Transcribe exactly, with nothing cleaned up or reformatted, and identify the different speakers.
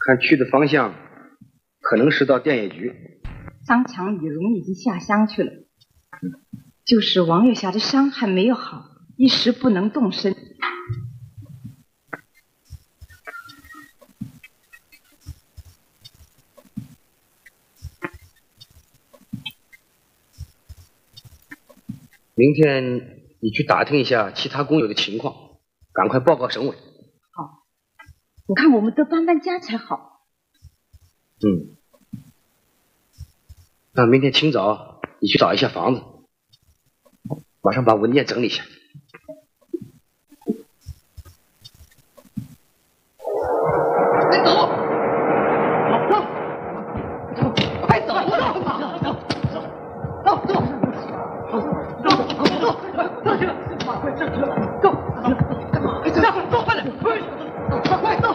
Speaker 1: 看去的方向，可能是到电业局。
Speaker 2: 张强、李荣已经下乡去了，就是王月霞的伤还没有好，一时不能动身。
Speaker 1: 明天你去打听一下其他工友的情况，赶快报告省委。
Speaker 2: 好，我看我们都搬搬家才好。
Speaker 1: 嗯，那明天清早你去找一下房子，马上把文件整理一下。